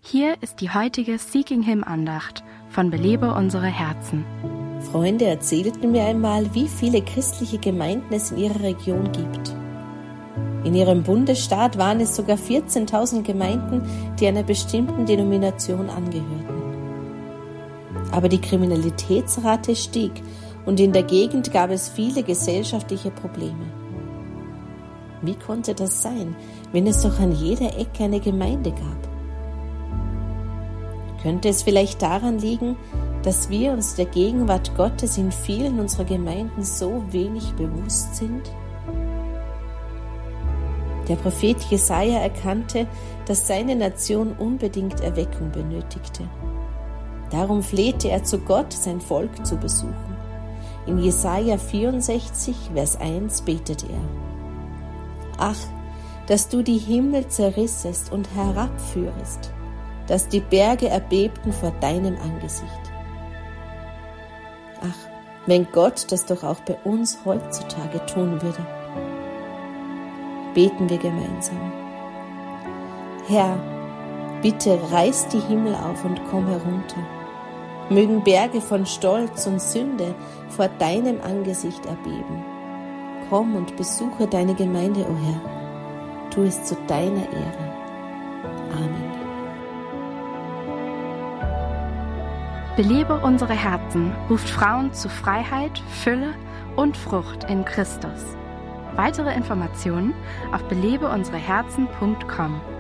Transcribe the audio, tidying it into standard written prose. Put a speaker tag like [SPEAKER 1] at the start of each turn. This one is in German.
[SPEAKER 1] Hier ist die heutige Seeking Him Andacht von Belebe unsere Herzen.
[SPEAKER 2] Freunde erzählten mir einmal, wie viele christliche Gemeinden es in ihrer Region gibt. In ihrem Bundesstaat waren es sogar 14.000 Gemeinden, die einer bestimmten Denomination angehörten. Aber die Kriminalitätsrate stieg und in der Gegend gab es viele gesellschaftliche Probleme. Wie konnte das sein, wenn es doch an jeder Ecke eine Gemeinde gab? Könnte es vielleicht daran liegen, dass wir uns der Gegenwart Gottes in vielen unserer Gemeinden so wenig bewusst sind? Der Prophet Jesaja erkannte, dass seine Nation unbedingt Erweckung benötigte. Darum flehte er zu Gott, sein Volk zu besuchen. In Jesaja 64, Vers 1 betet er: Ach, dass du die Himmel zerrissest und herabführest, dass die Berge erbebten vor deinem Angesicht. Ach, wenn Gott das doch auch bei uns heutzutage tun würde. Beten wir gemeinsam. Herr, bitte reiß die Himmel auf und komm herunter. Mögen Berge von Stolz und Sünde vor deinem Angesicht erbeben. Komm und besuche deine Gemeinde, o Herr. Tu es zu deiner Ehre. Amen.
[SPEAKER 1] Belebe unsere Herzen ruft Frauen zu Freiheit, Fülle und Frucht in Christus. Weitere Informationen auf belebeunsereherzen.com.